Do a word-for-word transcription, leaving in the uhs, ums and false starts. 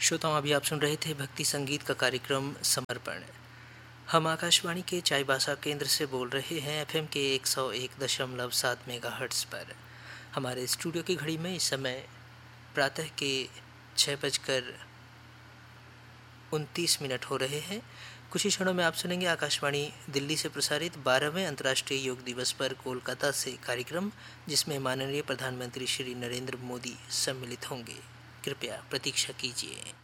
श्रोताओं, अभी आप सुन रहे थे भक्ति संगीत का कार्यक्रम समर्पण। हम आकाशवाणी के चाईबासा केंद्र से बोल रहे हैं एफएम के एक सौ एक दशमलव सात मेगाहर्ट्ज़ पर। हमारे स्टूडियो की घड़ी में इस समय प्रातः के छः बजकर उनतीस मिनट हो रहे हैं। कुछ ही क्षणों में आप सुनेंगे आकाशवाणी दिल्ली से प्रसारित बारहवें अंतर्राष्ट्रीय योग दिवस पर कोलकाता से कार्यक्रम, जिसमें माननीय प्रधानमंत्री श्री नरेंद्र मोदी सम्मिलित होंगे। कृपया प्रतीक्षा कीजिए।